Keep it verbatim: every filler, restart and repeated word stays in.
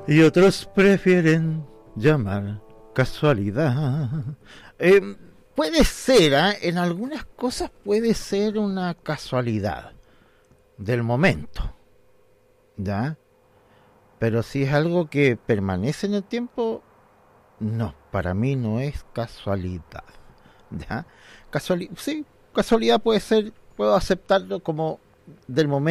y otros prefieren llamar casualidad. Eh, puede ser, ¿eh? En algunas cosas puede ser una casualidad del momento, ¿ya? Pero si es algo que permanece en el tiempo, no, para mí no es casualidad, ¿ya? Casuali- sí, casualidad puede ser, puedo aceptarlo como del momento